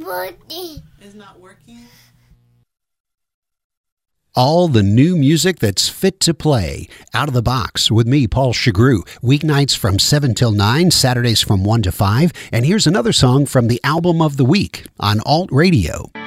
working. It's not working? All the new music that's fit to play. Out of the Box with me, Paul Chagru. Weeknights from 7 till 9, Saturdays from 1 to 5. And here's another song from the album of the week on Alt Radio.